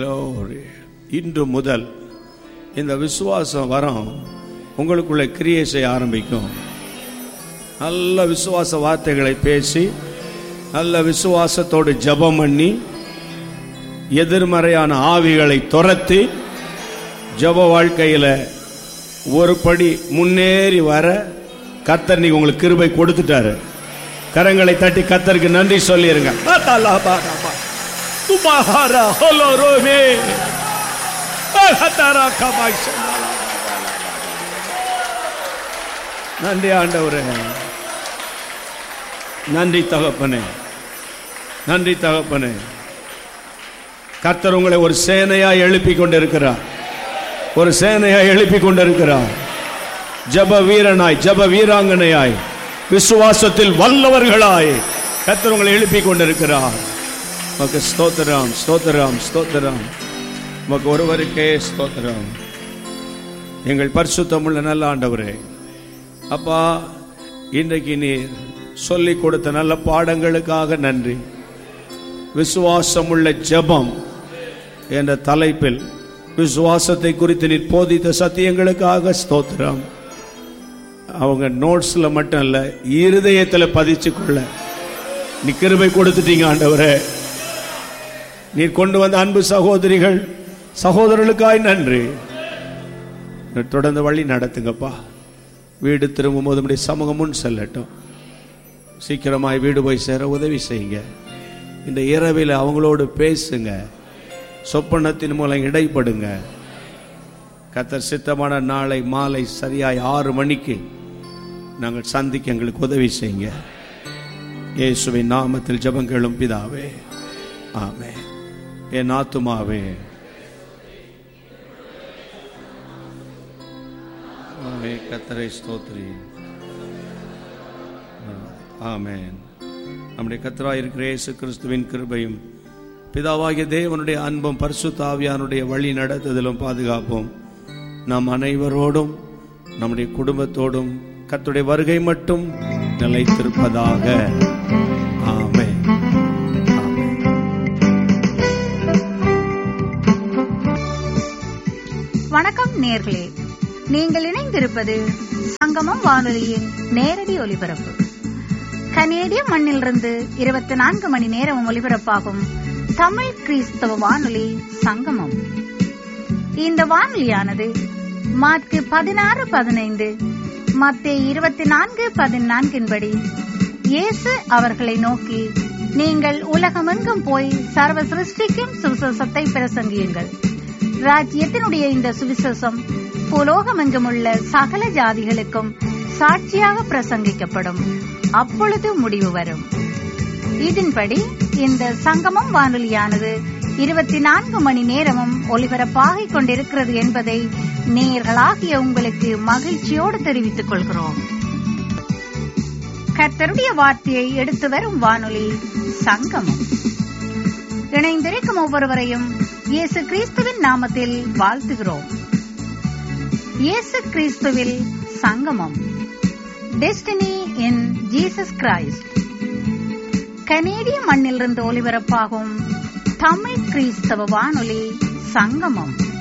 Glory. இன்று முதல் இந்த விசுவாசம் வரம் உங்களுக்குள்ள கிரியை செய்ய ஆரம்பிக்கும். நல்ல விசுவாச வார்த்தைகளை பேசி, நல்ல விசுவாசத்தோடு ஜெபம் பண்ணி, எதிர்மறையான ஆவிகளை துரத்தி, ஜெப வாழ்க்கையில ஒரு படி முன்னேறி வர கர்த்தர் நீங்க உங்களுக்கு கிருபை கொடுத்துட்டாரு. கரங்களை தட்டி கர்த்தருக்கு நன்றி சொல்லிருங்க. நன்றி ஆண்டவரே, நன்றி தகப்பனே, நன்றி தகப்பனே. கர்த்தர் உங்களை ஒரு சேனையாய் எழுப்பி கொண்டிருக்கிறார், ஒரு சேனையாய் எழுப்பி கொண்டிருக்கிறார். ஜெப வீரனாய், ஜெப வீராங்கனையாய், விசுவாசத்தில் வல்லவர்களாய் கர்த்தர் உங்களை எழுப்பி கொண்டிருக்கிறார். உமக்கு ஸ்தோத்திரம், ஸ்தோத்திரம், ஸ்தோத்திரம். உமக்கு ஒருவருக்கே ஸ்தோத்திரம். எங்கள் பரிசுத்தமுள்ள நல்ல ஆண்டவரே, அப்பா, இன்றைக்கு நீர் சொல்லிக் கொடுத்த நல்ல பாடங்களுக்காக நன்றி. விசுவாசமுள்ள ஜெபம் என்ற தலைப்பில் விசுவாசத்தை குறித்து நீர் போதித்த சத்தியங்களுக்காக ஸ்தோத்திரம். அவங்க நோட்ஸ்ல மட்டும் இல்ல, இருதயத்தில் பதிச்சு கொள்ள நீ கிருபை கொடுத்துட்டீங்க ஆண்டவரே. நீர் கொண்டு வந்த அன்பு சகோதரிகள் சகோதரர்களுக்காய் நன்றி. தொடர்ந்து வழி நடத்துங்கப்பா. வீடு திரும்பும் போது நம்முடைய சமூகம் முன் செல்லட்டும். சீக்கிரமாய் வீடு போய் சேர உதவி செய்யுங்க. இந்த இரவில் அவங்களோடு பேசுங்க, சொப்பனத்தின் மூலம் இடைப்படுங்க. கர்த்தர் சித்தமான நாளை மாலை சரியாய் 6 மணிக்கு நாங்கள் சந்திக்க எங்களுக்கு உதவி செய்யுங்க. இயேசுவின் நாமத்தில் ஜெபங்களும் பிதாவே, ஆமென். என் ஆத்துமாவே கர்த்தரை ஸ்தோத்திரி. ஆமென். நம்முடைய கர்த்தராய் இருக்கிற இயேசு கிறிஸ்துவின் கிருபையும் பிதாவாகிய தேவனுடைய அன்பும் பரிசுத்த ஆவியானுடைய வழி நடத்துதலும் பாதுகாப்பும் நாம் அனைவரோடும் நம்முடைய குடும்பத்தோடும் கர்த்தருடைய வருகை மட்டும் நிலைத்திருப்பதாக. ஆமென். வணக்கம் நேயர்களே, நீங்கள் இணைந்திருப்பது சங்கமம் வானொலியின் நேரடி ஒலிபரப்பு. கனேடிய மண்ணிலிருந்து 24 மணி நேரம் ஒலிபரப்பாகும் தமிழ் கிறிஸ்தவ வானொலி சங்கமம். இந்த வானொலியானது மார்க்கு 16:15, மத்தேயு 24:14 படி இயேசு அவர்களை நோக்கி, நீங்கள் உலகமெங்கும் போய் சர்வ சிருஷ்டிக்கும் சுவிசேஷத்தை பிரசங்கியுங்கள். ராஜ்யத்தினுடைய இந்த சுவிசேஷம் புலோகமெங்கும் உள்ள சகல ஜாதிகளுக்கும் சாட்சியாக பிரசங்கிக்கப்படும். அப்பொழுது முடிவு வரும். இதன்படி இந்த சங்கமம் வானொலியானது 24 மணி நேரமும் ஒலிபரப்பாகிக் கொண்டிருக்கிறது என்பதை நேயர்களாகிய உங்களுக்கு மகிழ்ச்சியோடு தெரிவித்துக் கொள்கிறோம். கர்த்தருடைய வார்த்தையை எடுத்து வரும் வானொலி சங்கமம். இணைந்திருக்கும் ஒவ்வொருவரையும் இயேசு கிறிஸ்துவின் நாமத்தில் வாழ்த்துகிறோம். இயேசு கிறிஸ்துவில் சங்கமம். Destiny in Jesus Christ. கனேடிய மண்ணிலிருந்து ஒலிபரப்பாகும் தமிழ் கிறிஸ்தவ வானொலி சங்கமம்.